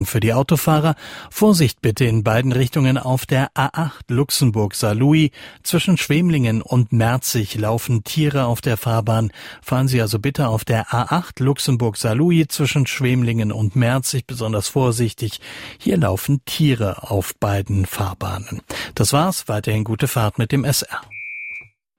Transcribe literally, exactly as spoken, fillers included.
für die Autofahrer. Vorsicht bitte in beiden Richtungen auf der A acht Luxemburg-Saarlouis. Zwischen Schwemlingen und Merzig laufen Tiere auf der Fahrbahn. Fahren Sie also bitte auf der A acht Luxemburg-Saarlouis zwischen Schwemlingen und Merzig besonders vorsichtig. Hier laufen Tiere auf beiden Fahrbahnen. Das war's. Weiterhin gute Fahrt mit dem S R.